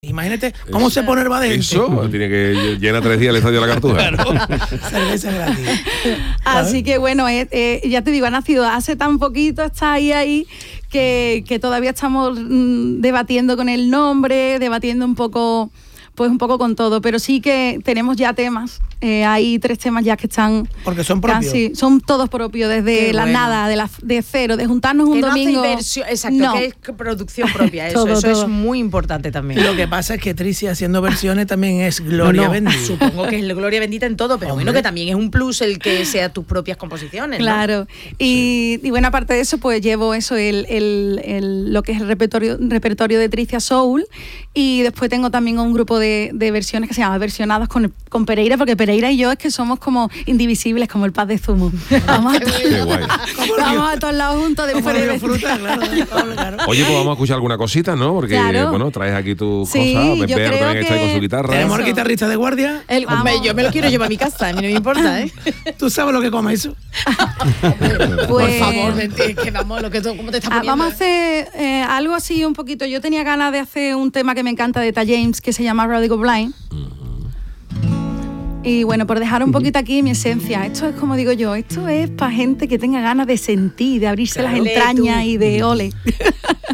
Imagínate cómo se pone el badente. Eso, tiene que llenar 3 días el estadio de la Cartuja. Claro, cerveza gratis. Así que bueno, ya te digo, ha nacido hace tan poquito, está ahí que todavía estamos debatiendo con el nombre, debatiendo un poco con todo, pero sí que tenemos ya temas. Hay 3 temas ya que están... Porque son propios. Casi, son todos propios, desde nada, de cero, de juntarnos un domingo. Exacto, no. que es producción propia. Eso es muy importante también. Lo que pasa es que Trisi haciendo versiones también es gloria bendita. Supongo que es gloria bendita en todo, pero bueno, que también es un plus el que sea tus propias composiciones, ¿no? Claro. Y bueno, aparte de eso, pues llevo eso, lo que es el repertorio de Tricia Soul, y después tengo también un grupo de versiones que se llama Versionados con Pereira, porque Pereira y yo es que somos como indivisibles, como el paz de zumo. Vamos a todos lados juntos después de fruta, claro. Oye, pues vamos a escuchar alguna cosita, ¿no? Porque, bueno, traes aquí tus cosas. yo Pepper creo también está ahí con su guitarra. Tenemos el guitarrista de guardia. Yo me lo quiero llevar a mi casa, a mí no me importa, ¿eh? ¿Tú sabes lo que come eso? Por favor, que vamos, ¿cómo te estás poniendo? Vamos a hacer algo así un poquito. Yo tenía ganas de hacer un tema que me encanta de Ta James, que se llama Radical Blind. Y bueno, por dejar un poquito aquí mi esencia, esto es como digo yo, esto es para gente que tenga ganas de sentir, de abrirse las entrañas y de ole.